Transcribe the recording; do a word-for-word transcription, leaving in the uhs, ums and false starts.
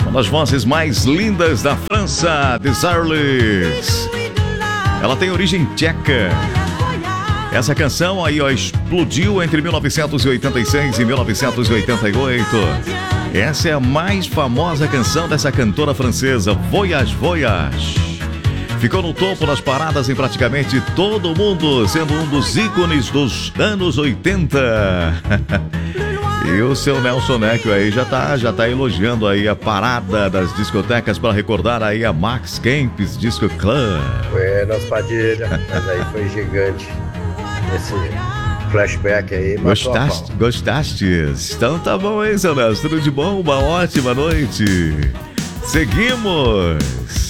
Uma das vozes mais lindas da França, Desireless. Ela tem origem tcheca. Essa canção aí, ó, explodiu entre mil novecentos e oitenta e seis e mil novecentos e oitenta e oito. Essa é a mais famosa canção dessa cantora francesa, Voyage, Voyage. Ficou no topo das paradas em praticamente todo o mundo, sendo um dos ícones dos anos oitenta. E o seu Nelson Necchio aí já tá, já tá elogiando aí a parada das discotecas para recordar aí a Max Kemp's Disco Club. Buenas, Padilha, mas aí foi gigante esse flashback aí. Gostaste? Gostaste? Então tá bom, hein, seu Nelson? Tudo de bom? Uma ótima noite. Seguimos.